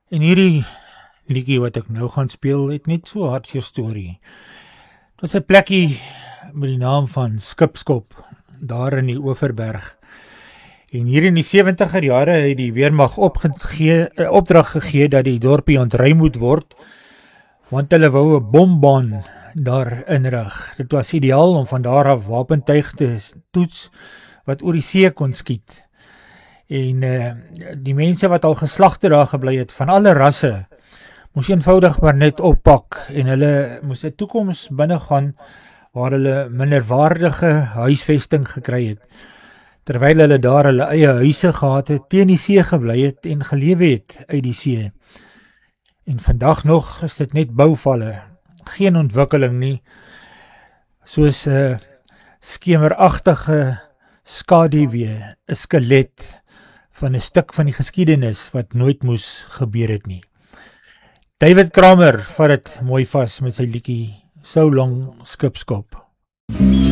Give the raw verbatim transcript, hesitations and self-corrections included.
En hierdie liedjie wat ek nou gaan speel, het net so hartseer storie. Het was 'n plekkie met die naam van Skipskop, daar in die Oeverberg. En hier in die sewentiger jare het die weermag opgegee, eh, opdrag gegee dat die dorpie ontruim moet word, want hulle wou 'n bombaan daar inrig. Dit was ideaal om van daar af wapentuig te toets wat oor die see kon skiet. En uh, die mense wat al geslagte daar gebly het, van alle rasse, moes eenvoudig maar net oppak en hulle moes 'n toekoms binnegaan waar hulle minderwaardige huisvesting gekry het, terwyl hulle daar hulle eie huise gehad het, teen die see gebly het en gelewe het uit die see. En vandag nog is dit net bouvalle, geen ontwikkeling nie, soos 'n uh, skemeragtige skaduwee, 'n skelet van 'n stuk van die geskiedenis wat nooit moes gebeur het nie. David Kramer vat dit mooi vas met sy liedjie So Long Skipskop.